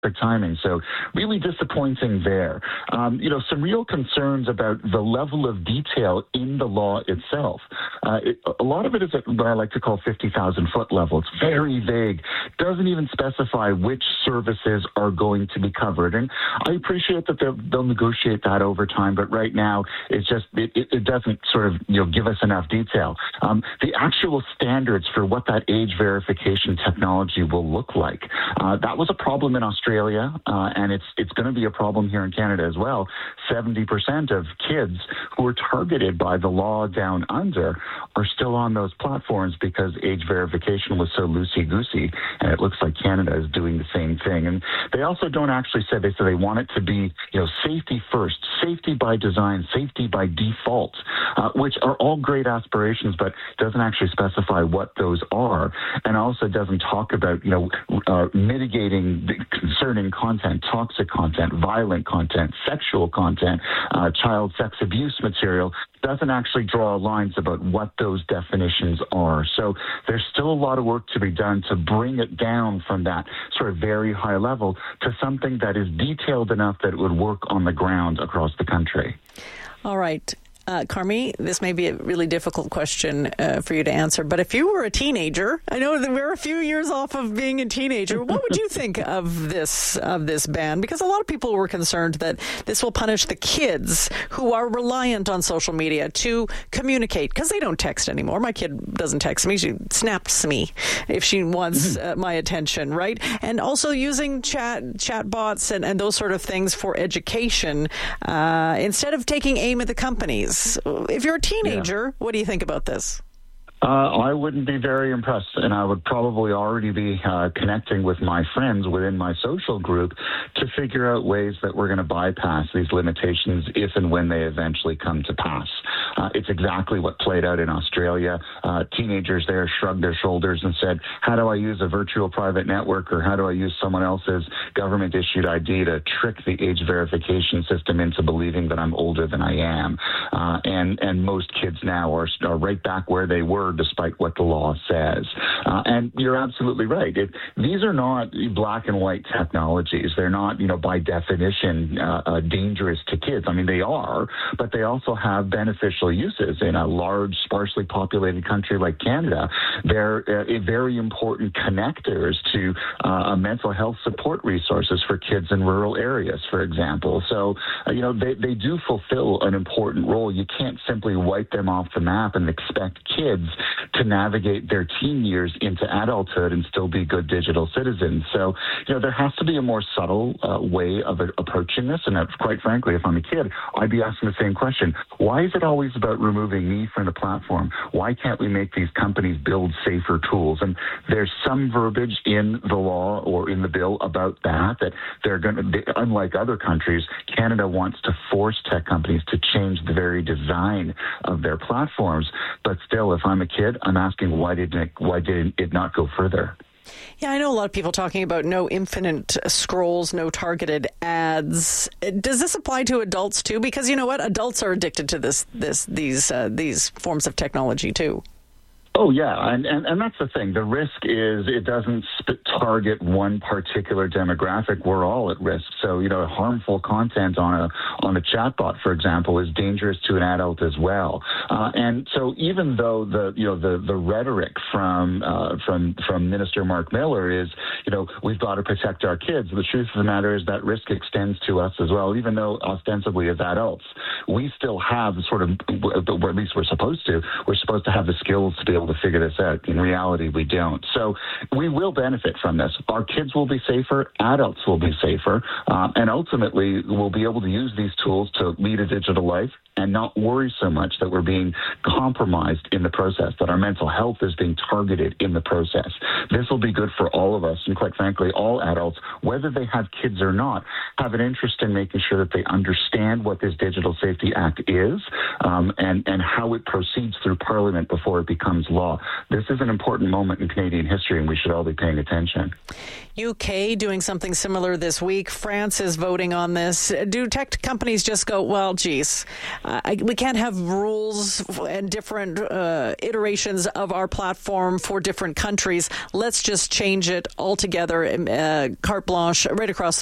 timing. So really disappointing there. Some real concerns about the level of detail in the law itself. A lot of it is at what I like to call 50,000-foot level. It's very vague. Doesn't even specify which services are going to be covered. And I appreciate that they'll negotiate that over time, but right now it's just it doesn't sort of give us enough detail. The actual standards for what that age verification technology will look like. That was a problem in Australia, and it's going to be a problem here in Canada as well. 70% of kids who are targeted by the law down under are still on those platforms because age verification was so loosey-goosey, and it looks like Canada is doing the same thing. And they also don't actually say, they want it to be, safety first, safety by design, safety by default, which are all great aspirations, but doesn't actually specify what those are, and also doesn't talk about, mitigating concerning content, toxic content, violent content, sexual content, child sex abuse material. Doesn't actually draw lines about what those definitions are. So there's still a lot of work to be done to bring it down from that sort of very high level to something that is detailed enough that it would work on the ground across the country. All right. Carmi, this may be a really difficult question for you to answer, but if you were a teenager, I know that we're a few years off of being a teenager, what would you think of this ban? Because a lot of people were concerned that this will punish the kids who are reliant on social media to communicate, because they don't text anymore. My kid doesn't text me. She snaps me if she wants my attention, right? And also using chat bots and those sort of things for education instead of taking aim at the companies. If you're a teenager, What do you think about this? I wouldn't be very impressed, and I would probably already be connecting with my friends within my social group to figure out ways that we're going to bypass these limitations if and when they eventually come to pass. It's exactly what played out in Australia. Teenagers there shrugged their shoulders and said, how do I use a virtual private network, or how do I use someone else's government-issued ID to trick the age verification system into believing that I'm older than I am? And most kids now are right back where they were, despite what the law says. And you're absolutely right. These are not black and white technologies. They're not, by definition, dangerous to kids. I mean, they are, but they also have beneficial uses. In a large, sparsely populated country like Canada, they're very important connectors to mental health support resources for kids in rural areas, for example. So, they do fulfill an important role. You can't simply wipe them off the map and expect kids to navigate their teen years into adulthood and still be good digital citizens. So, there has to be a more subtle way of approaching this. And quite frankly, if I'm a kid, I'd be asking the same question. Why is it always about removing me from the platform? Why can't we make these companies build safer tools? And there's some verbiage in the law or in the bill about that they're going to, unlike other countries, Canada wants to force tech companies to change the very design of their platforms. But still, if I'm a kid, I'm asking why didn't it not go further? Yeah, I know a lot of people talking about no infinite scrolls, no targeted ads. Does this apply to adults too? Because you know what, adults are addicted to these forms of technology too. Oh, yeah, and that's the thing. The risk is it doesn't target one particular demographic. We're all at risk. So, harmful content on a chatbot, for example, is dangerous to an adult as well. And so even though the rhetoric from Minister Mark Miller is, we've got to protect our kids, the truth of the matter is that risk extends to us as well, even though ostensibly as adults, we still have sort of, or at least we're supposed to have the skills to be able to figure this out. In reality, we don't. So we will benefit from this. Our kids will be safer, adults will be safer, and ultimately we'll be able to use these tools to lead a digital life and not worry so much that we're being compromised in the process, that our mental health is being targeted in the process. This will be good for all of us, and quite frankly, all adults, whether they have kids or not, have an interest in making sure that they understand what this Digital Safety Act is and how it proceeds through Parliament before it becomes law. This is an important moment in Canadian history, and we should all be paying attention. UK doing something similar this week. France is voting on this. Do tech companies just go, well, geez, we can't have rules and different iterations of our platform for different countries. Let's just change it altogether, carte blanche, right across